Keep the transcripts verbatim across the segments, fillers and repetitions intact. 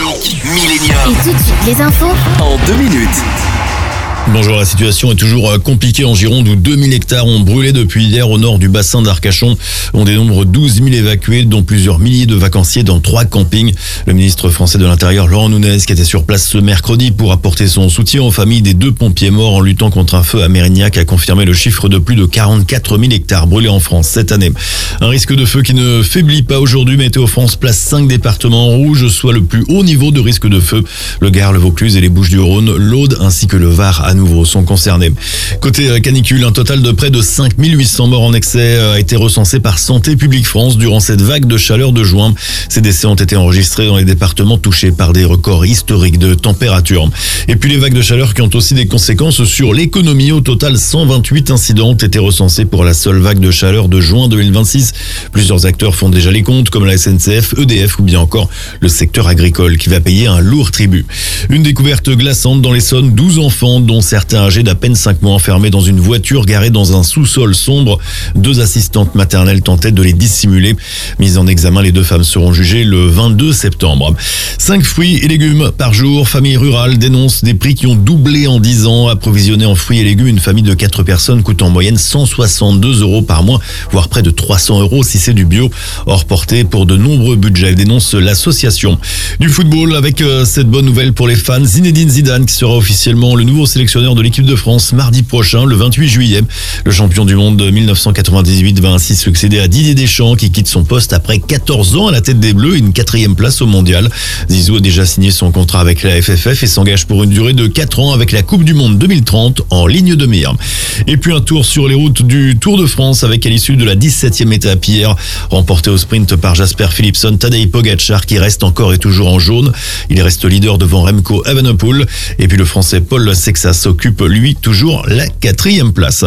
Dynamique Millennium. Et tout de suite, les infos En deux minutes. Bonjour, la situation est toujours compliquée en Gironde où deux mille hectares ont brûlé depuis hier au nord du bassin d'Arcachon. On dénombre douze mille évacués, dont plusieurs milliers de vacanciers dans trois campings. Le ministre français de l'Intérieur, Laurent Nunez, qui était sur place ce mercredi pour apporter son soutien aux familles des deux pompiers morts en luttant contre un feu à Mérignac, a confirmé le chiffre de plus de quarante-quatre mille hectares brûlés en France cette année. Un risque de feu qui ne faiblit pas aujourd'hui. Météo France place cinq départements en rouge, soit le plus haut niveau de risque de feu. Le Gard, le Vaucluse et les Bouches-du-Rhône, l'Aude ainsi que le Var à nouveau sont concernés. Côté canicule, un total de près de cinq mille huit cents morts en excès a été recensé par Santé publique France durant cette vague de chaleur de juin. Ces décès ont été enregistrés dans les départements touchés par des records historiques de température. Et puis les vagues de chaleur qui ont aussi des conséquences sur l'économie. Au total, cent vingt-huit incidents ont été recensés pour la seule vague de chaleur de juin deux mille vingt-six. Plusieurs acteurs font déjà les comptes, comme la S N C F, E D F ou bien encore le secteur agricole qui va payer un lourd tribut. Une découverte glaçante dans l'Essonne, douze enfants, dont certains âgés d'à peine cinq mois enfermés dans une voiture garée dans un sous-sol sombre. Deux assistantes maternelles tentaient de les dissimuler. Mises en examen, les deux femmes seront jugées le vingt-deux septembre. cinq fruits et légumes par jour. Famille rurale dénonce des prix qui ont doublé en dix ans. Approvisionner en fruits et légumes une famille de quatre personnes coûte en moyenne cent soixante-deux euros par mois, voire près de trois cents euros si c'est du bio. Hors portée pour de nombreux budgets, dénonce l'association. Du football avec euh, cette bonne nouvelle pour les fans. Zinedine Zidane qui sera officiellement le nouveau sélectionneur de l'équipe de France mardi prochain, le vingt-huit juillet. Le champion du monde de mille neuf cent quatre-vingt-dix-huit va ainsi succéder à Didier Deschamps qui quitte son poste après quatorze ans à la tête des Bleus et une quatrième place au mondial. Zizou a déjà signé son contrat avec la F F F et s'engage pour une durée de quatre ans avec la Coupe du Monde deux mille trente en ligne de mire. Et puis un tour sur les routes du Tour de France avec à l'issue de la dix-septième étape hier, remportée au sprint par Jasper Philipsen, Tadej Pogacar qui reste encore et toujours en jaune. Il reste leader devant Remco Evenepoel. Et puis le français Paul Sexas occupe lui toujours la quatrième place.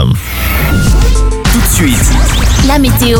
Tout de suite, la météo.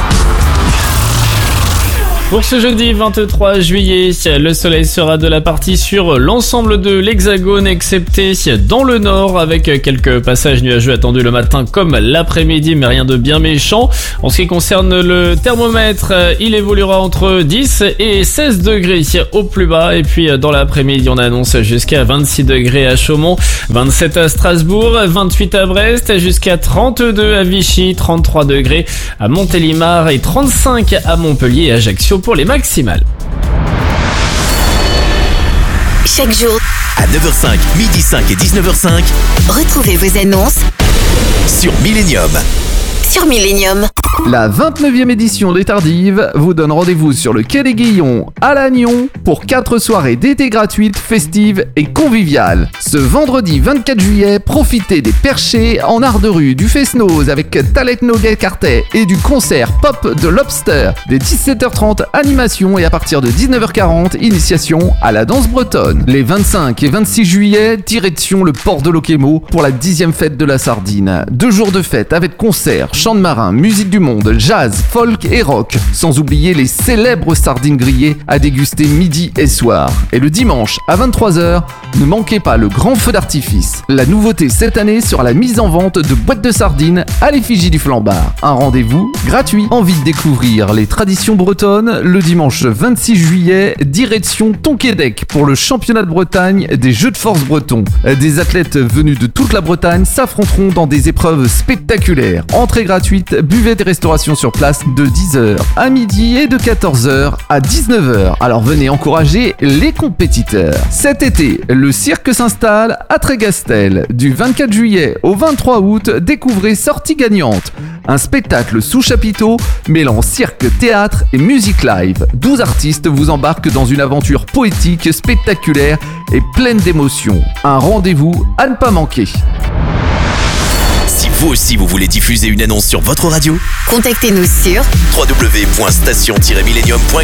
Pour ce jeudi vingt-trois juillet, le soleil sera de la partie sur l'ensemble de l'hexagone, excepté dans le nord, avec quelques passages nuageux attendus le matin comme l'après-midi, mais rien de bien méchant. En ce qui concerne le thermomètre, il évoluera entre dix et seize degrés au plus bas, et puis dans l'après-midi, on annonce jusqu'à vingt-six degrés à Chaumont, vingt-sept à Strasbourg, vingt-huit à Brest, jusqu'à trente-deux à Vichy, trente-trois degrés à Montélimar et trente-cinq à Montpellier et Ajaccio pour les maximales. Chaque jour, à neuf heures cinq, midi cinq et dix-neuf heures cinq, retrouvez vos annonces sur Millennium. sur Millennium. La vingt-neuvième édition des Tardives vous donne rendez-vous sur le quai des Guillons à Lannion pour quatre soirées d'été gratuites, festives et conviviales. Ce vendredi vingt-quatre juillet, profitez des perchés en art de rue, du Fest-Noz avec Talek Noguet Cartet et du concert pop de Lobster. Dès dix-sept heures trente, animation et à partir de dix-neuf heures quarante, initiation à la danse bretonne. Les vingt-cinq et vingt-six juillet, direction le port de Loquemo pour la dixième fête de la sardine. Deux jours de fête avec concert, chant de marin, musique du monde, jazz, folk et rock, sans oublier les célèbres sardines grillées à déguster midi et soir. Et le dimanche à vingt-trois heures, ne manquez pas le grand feu d'artifice. La nouveauté cette année sera la mise en vente de boîtes de sardines à l'effigie du flambard. Un rendez-vous gratuit. Envie de découvrir les traditions bretonnes? Le dimanche vingt-six juillet, direction Tonquédec pour le championnat de Bretagne des Jeux de force bretons. Des athlètes venus de toute la Bretagne s'affronteront dans des épreuves spectaculaires. Entrée gratuite, buvette et restauration sur place de dix heures à midi et de quatorze heures à dix-neuf heures. Alors venez encourager les compétiteurs. Cet été, le cirque s'installe à Trégastel. Du vingt-quatre juillet au vingt-trois août, découvrez Sortie gagnante. Un spectacle sous chapiteau mêlant cirque, théâtre et musique live. douze artistes vous embarquent dans une aventure poétique, spectaculaire et pleine d'émotions. Un rendez-vous à ne pas manquer. Si vous aussi vous voulez diffuser une annonce sur votre radio, Contactez-nous sur w w w point station tiret millennium point com.